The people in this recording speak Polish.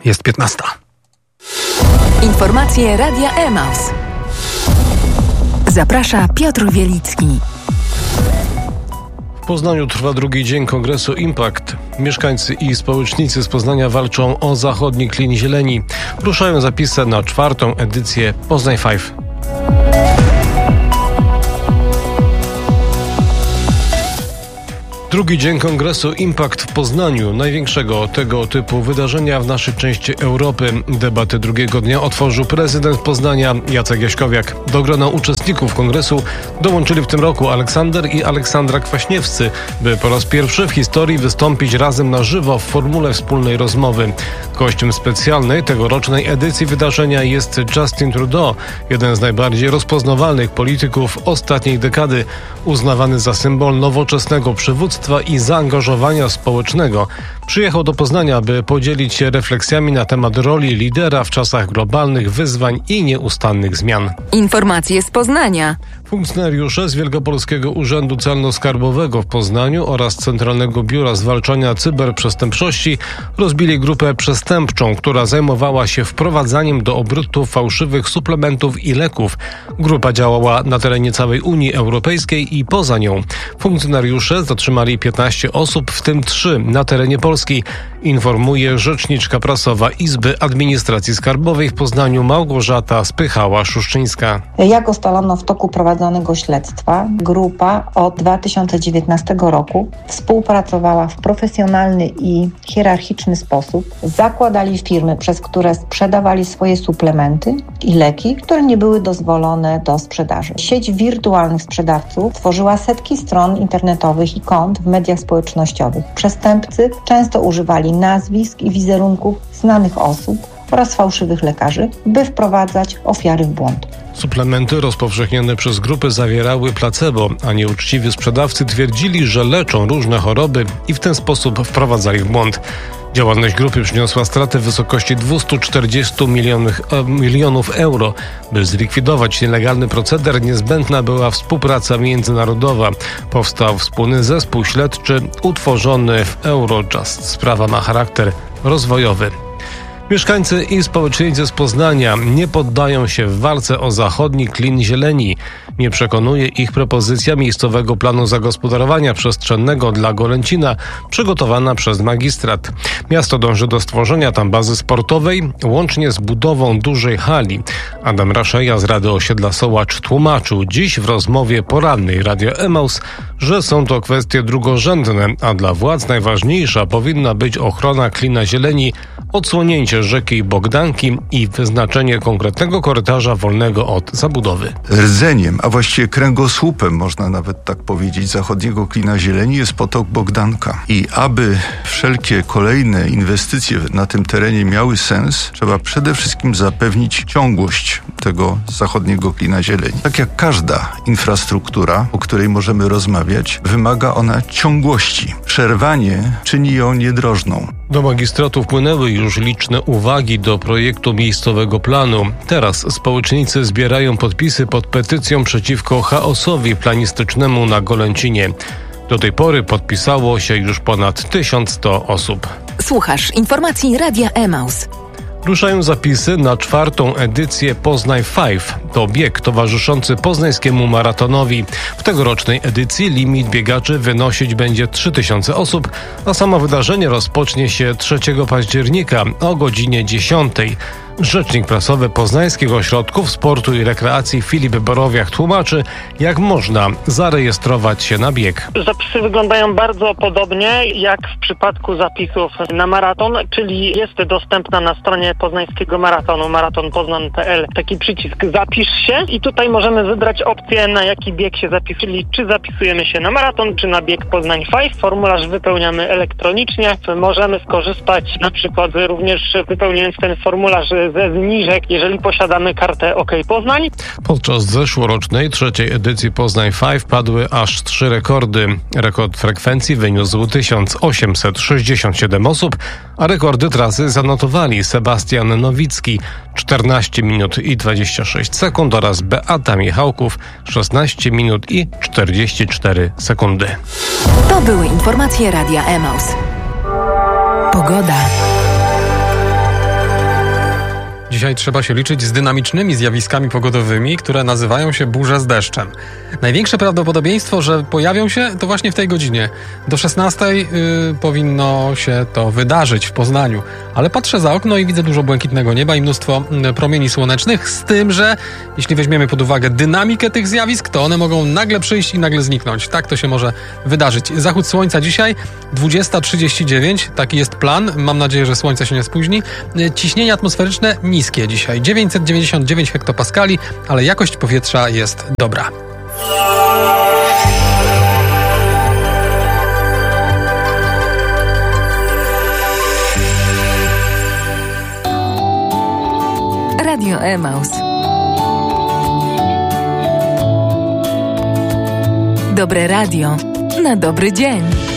Jest 15. Informacje Radia Emaus. Zaprasza Piotr Wielicki. W Poznaniu trwa drugi dzień kongresu Impact. Mieszkańcy i społecznicy z Poznania walczą o zachodni klin zieleni. Ruszają zapisy na 4. edycję Poznań 5. Drugi dzień kongresu Impact w Poznaniu, największego tego typu wydarzenia w naszej części Europy. Debaty drugiego dnia otworzył prezydent Poznania Jacek Jaśkowiak. Do grona uczestników kongresu dołączyli w tym roku Aleksander i Aleksandra Kwaśniewscy, by po raz pierwszy w historii wystąpić razem na żywo w formule wspólnej rozmowy. Gościem specjalnej tegorocznej edycji wydarzenia jest Justin Trudeau, jeden z najbardziej rozpoznawalnych polityków ostatniej dekady, uznawany za symbol nowoczesnego przywództwa i zaangażowania społecznego. Przyjechał do Poznania, by podzielić się refleksjami na temat roli lidera w czasach globalnych wyzwań i nieustannych zmian. Informacje z Poznania. Funkcjonariusze z Wielkopolskiego Urzędu Celno-Skarbowego w Poznaniu oraz Centralnego Biura Zwalczania Cyberprzestępczości rozbili grupę przestępczą, która zajmowała się wprowadzaniem do obrotu fałszywych suplementów i leków. Grupa działała na terenie całej Unii Europejskiej i poza nią. Funkcjonariusze zatrzymali 15 osób, w tym 3 na terenie Polski, informuje rzeczniczka prasowa Izby Administracji Skarbowej w Poznaniu Małgorzata Spychała-Szuszczyńska. Jak ustalono w toku prowadzonego śledztwa, grupa od 2019 roku współpracowała w profesjonalny i hierarchiczny sposób. Zakładali firmy, przez które sprzedawali swoje suplementy i leki, które nie były dozwolone do sprzedaży. Sieć wirtualnych sprzedawców tworzyła setki stron internetowych i kont w mediach społecznościowych. Przestępcy często używali nazwisk i wizerunków znanych osób oraz fałszywych lekarzy, by wprowadzać ofiary w błąd. Suplementy rozpowszechnione przez grupy zawierały placebo, a nieuczciwi sprzedawcy twierdzili, że leczą różne choroby i w ten sposób wprowadzali w błąd. Działalność grupy przyniosła straty w wysokości 240 milionów euro. By zlikwidować nielegalny proceder, niezbędna była współpraca międzynarodowa. Powstał wspólny zespół śledczy utworzony w Eurojust. Sprawa ma charakter rozwojowy. Mieszkańcy i społecznicy z Poznania nie poddają się w walce o zachodni klin zieleni. Nie przekonuje ich propozycja miejscowego planu zagospodarowania przestrzennego dla Golęcina, przygotowana przez magistrat. Miasto dąży do stworzenia tam bazy sportowej, łącznie z budową dużej hali. Adam Raszeja z Rady Osiedla Sołacz tłumaczył dziś w rozmowie porannej Radio Emaus, że są to kwestie drugorzędne, a dla władz najważniejsza powinna być ochrona klina zieleni, odsłonięcie rzeki Bogdanki i wyznaczenie konkretnego korytarza wolnego od zabudowy. Rdzeniem, a właściwie kręgosłupem, można nawet tak powiedzieć, zachodniego klina zieleni jest potok Bogdanka. I aby wszelkie kolejne inwestycje na tym terenie miały sens, trzeba przede wszystkim zapewnić ciągłość tego zachodniego klina zieleni. Tak jak każda infrastruktura, o której możemy rozmawiać, wymaga ona ciągłości. Przerwanie czyni ją niedrożną. Do magistratu wpłynęły już liczne uwagi do projektu miejscowego planu. Teraz społecznicy zbierają podpisy pod petycją przeciwko chaosowi planistycznemu na Golęcinie. Do tej pory podpisało się już ponad 1100 osób. Słuchasz informacji Radia Emaus. Ruszają zapisy na 4. edycję Poznań 5. To bieg towarzyszący poznańskiemu maratonowi. W tegorocznej edycji limit biegaczy wynosić będzie 3000 osób, a samo wydarzenie rozpocznie się 3 października o godzinie 10. Rzecznik prasowy Poznańskich Ośrodków Sportu i Rekreacji Filip Borowiak tłumaczy, jak można zarejestrować się na bieg. Zapisy wyglądają bardzo podobnie jak w przypadku zapisów na maraton, czyli jest dostępna na stronie poznańskiego maratonu, maratonpoznań.pl, taki przycisk zapisz się i tutaj możemy wybrać opcję, na jaki bieg się zapisuje, czy zapisujemy się na maraton, czy na bieg Poznań 5. Formularz wypełniamy elektronicznie. Możemy skorzystać na przykład również wypełniając ten formularz ze zniżek, jeżeli posiadamy kartę OK Poznań. Podczas zeszłorocznej 3. edycji Poznań 5 padły aż 3 rekordy. Rekord frekwencji wyniósł 1867 osób, a rekordy trasy zanotowali Sebastian Nowicki 14 minut i 26 sekund oraz Beata Michałków 16 minut i 44 sekundy. To były informacje Radia Emaus. Pogoda. dzisiaj trzeba się liczyć z dynamicznymi zjawiskami pogodowymi, które nazywają się burze z deszczem. Największe prawdopodobieństwo, że pojawią się, to właśnie w tej godzinie. Do 16:00 powinno się to wydarzyć w Poznaniu. Ale patrzę za okno i widzę dużo błękitnego nieba i mnóstwo promieni słonecznych, z tym, że jeśli weźmiemy pod uwagę dynamikę tych zjawisk, to one mogą nagle przyjść i nagle zniknąć. Tak to się może wydarzyć. Zachód słońca dzisiaj 20:39, taki jest plan. Mam nadzieję, że słońce się nie spóźni. Ciśnienie atmosferyczne niskie dzisiaj, 999 hektopaskali, ale jakość powietrza jest dobra. Radio Emaus. Dobre radio na dobry dzień.